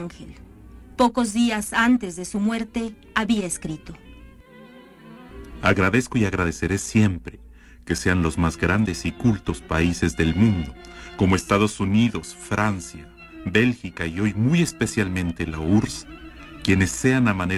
Ángel. Pocos días antes de su muerte, había escrito: Agradezco y agradeceré siempre que sean los más grandes y cultos países del mundo, como Estados Unidos, Francia, Bélgica y hoy muy especialmente la URSS, quienes sean a manera